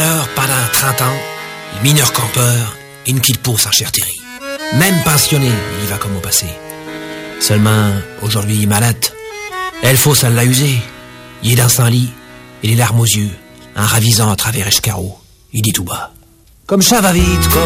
alors, pendant 30 ans, le mineur campeur, il ne quitte pas sa chère Thierry. Même pensionné, il y va comme au passé. Seulement, aujourd'hui, il est malade. Elle faut, ça l'a usé. Il est dans son lit, et les larmes aux yeux, en ravisant à travers escarreau. Il dit tout bas. Comme ça va vite, comme